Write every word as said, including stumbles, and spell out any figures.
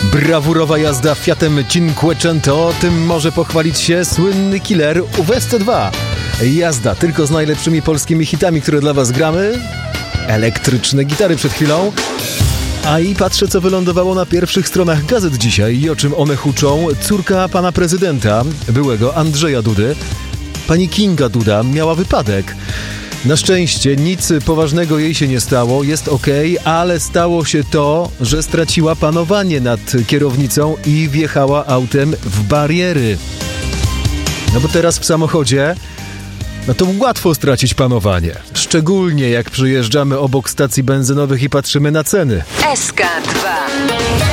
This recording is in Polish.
Brawurowa jazda Fiatem Cinquecento, o tym może pochwalić się słynny killer U W S C dwa. Jazda tylko z najlepszymi polskimi hitami, które dla was gramy. Elektryczne gitary przed chwilą. A i patrzę, co wylądowało na pierwszych stronach gazet dzisiaj i o czym one huczą. Córka pana prezydenta, byłego Andrzeja Dudy, pani Kinga Duda, miała wypadek. Na szczęście nic poważnego jej się nie stało, jest okej, ale stało się to, że straciła panowanie nad kierownicą i wjechała autem w bariery. No bo teraz w samochodzie, no to łatwo stracić panowanie. Szczególnie jak przyjeżdżamy obok stacji benzynowych i patrzymy na ceny. S K dwa.